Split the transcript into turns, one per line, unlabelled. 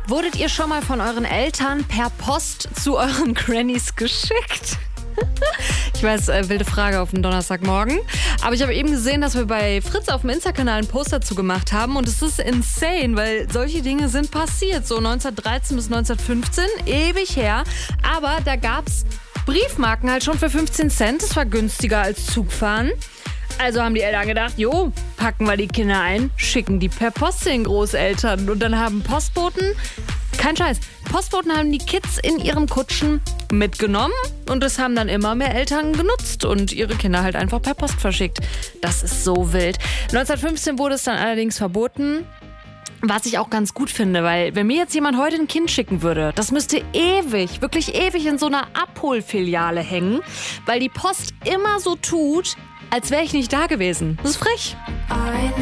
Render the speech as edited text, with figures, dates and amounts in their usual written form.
Wurdet ihr schon mal von euren Eltern per Post zu euren Grannies geschickt? Ich weiß, wilde Frage auf den Donnerstagmorgen. Aber ich habe eben gesehen, dass wir bei Fritz auf dem Insta-Kanal einen Post dazu gemacht haben. Und es ist insane, weil solche Dinge sind passiert. So 1913 bis 1915, ewig her. Aber da gab es Briefmarken halt schon für 15 Cent. Das war günstiger als Zugfahren. Also haben die Eltern gedacht, jo, packen wir die Kinder ein, schicken die per Post den Großeltern. Und dann haben Postboten, kein Scheiß, Postboten haben die Kids in ihren Kutschen mitgenommen. Und das haben dann immer mehr Eltern genutzt und ihre Kinder halt einfach per Post verschickt. Das ist so wild. 1915 wurde es dann allerdings verboten. Was ich auch ganz gut finde, weil wenn mir jetzt jemand heute ein Kind schicken würde, das müsste ewig, wirklich ewig in so einer Abholfiliale hängen, weil die Post immer so tut, als wäre ich nicht da gewesen. Das ist frech.